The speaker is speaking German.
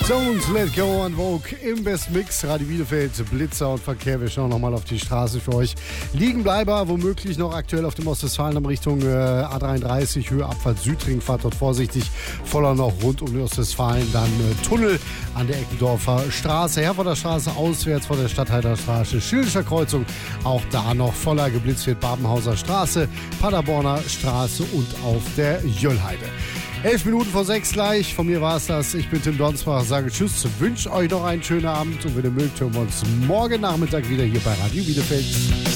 Jones, Let Go und Vogue im Best Mix. Radio Bielefeld, Blitzer und Verkehr. Wir schauen nochmal auf die Straße für euch. Liegenbleiber, womöglich noch aktuell auf dem Ostwestfalen Richtung A33, Höhe Abfahrt Südring. Fahrt dort vorsichtig. Voller noch rund um die Ostwestfalen. Dann Tunnel an der Eckendorfer Straße. Herforder Straße auswärts von der Stadtheider Straße. Schildischer Kreuzung. Auch da noch voller. Geblitzt wird Babenhauser Straße, Paderborner Straße und auf der Jöllheide. 11 Minuten vor 6 gleich. Von mir war es das. Ich bin Tim Donsbach, sage Tschüss, wünsche euch noch einen schönen Abend und wenn ihr mögt, hören wir uns morgen Nachmittag wieder hier bei Radio Bielefeld.